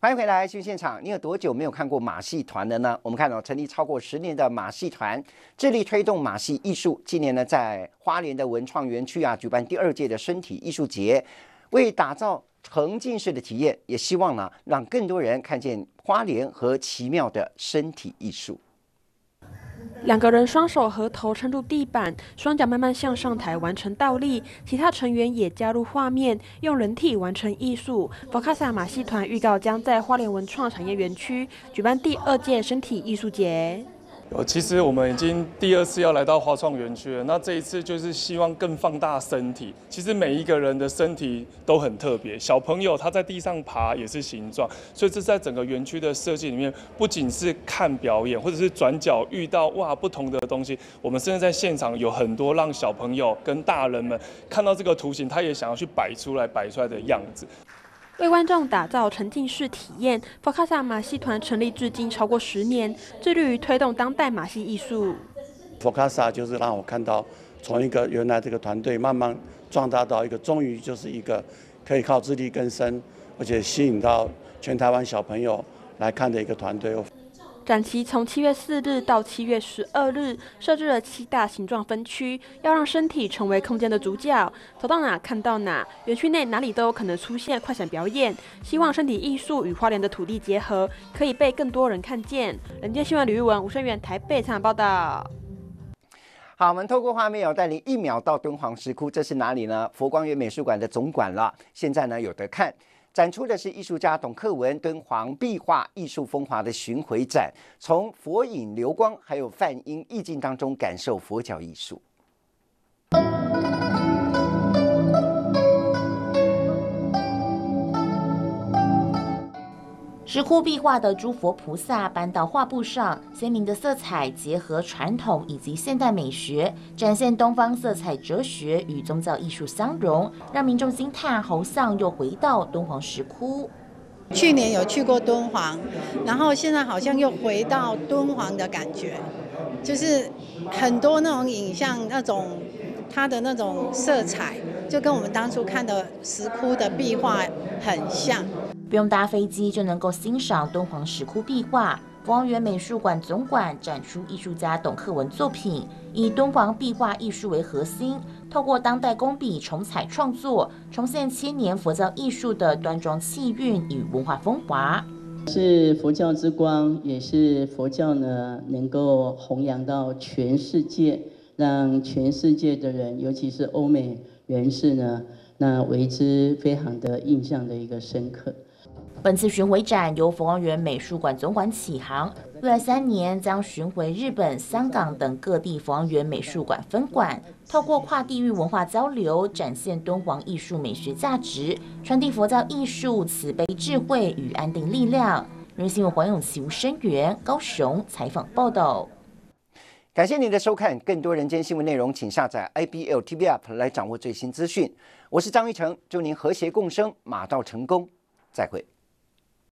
欢迎回来新闻现场。你有多久没有看过马戏团了呢？我们看到成立超过10年的马戏团，致力推动马戏艺术。今年呢，在花莲的文创园区举办第2届的身体艺术节，为打造沉浸式的体验，也希望呢让更多人看见花莲和奇妙的身体艺术。 2个人双手合头撑住地板，双脚慢慢向上抬，完成倒立。其他成员也加入画面，用人体完成艺术。佛卡萨马戏团预告将在花莲文创产业园区举办第2届身体艺术节。 其实我们已经第2次要来到花创园区了，那这一次就是希望更放大身体。其实每一个人的身体都很特别，小朋友他在地上爬也是形状，所以这在整个园区的设计里面，不仅是看表演，或者是转角遇到不同的东西，我们甚至在现场有很多让小朋友跟大人们看到这个图形，他也想要去摆出来的样子。 为观众打造沉浸式体验，佛卡萨马戏团成立至今超过10年，致力于推动当代马戏艺术。 佛卡萨就是让我看到，从一个原来这个团队慢慢壮大到一个，终于就是一个可以靠自力更生，而且吸引到全台湾小朋友来看的一个团队。 展期从7月4日到7月12日，设置了7大形状分区，要让身体成为空间的主角，走到哪看到哪，园区内哪里都有可能出现快闪表演。希望身体艺术与花莲的土地结合，可以被更多人看见。人间新闻吕玉文、吴声源台北采访报道。 好，我们透过画面带领1秒到敦煌石窟，这是哪里呢？佛光园美术馆的总馆了。现在呢有得看。展出的是艺术家董克文敦煌壁画艺术风华的巡回展，从佛影流光还有梵音意境当中感受佛教艺术。 石窟壁画的诸佛菩萨搬到画布上，鲜明的色彩结合传统以及现代美学，展现东方色彩哲学与宗教艺术相融，让民众惊叹好像又回到敦煌石窟。 去年有去过敦煌，然后现在好像又回到敦煌的感觉，就是很多那种影像，那种它的那种色彩，就跟我们当初看的石窟的壁画很像。 不用搭飞机就能够欣赏敦煌石窟壁画。佛光园美术馆总馆展出艺术家董克文作品，以敦煌壁画艺术为核心，透过当代工笔重彩创作，重现千年佛教艺术的端庄气韵与文化风华。 是佛教之光，也是佛教呢能够弘扬到全世界，让全世界的人，尤其是欧美人士呢，那为之非常的印象的一个深刻。 本次巡回展由佛光园美术馆总馆启航，未来3年将巡回日本、香港等各地佛光园美术馆分馆，透过跨地域文化交流，展现敦煌艺术美学价值，传递佛教艺术慈悲智慧与安定力量。人新闻黄永琪、吴声源高雄采访报道。 感谢您的收看，更多人间新闻内容，请下载 IBL TV App 来掌握最新资讯。我是张玉成，祝您和谐共生，马到成功，再会。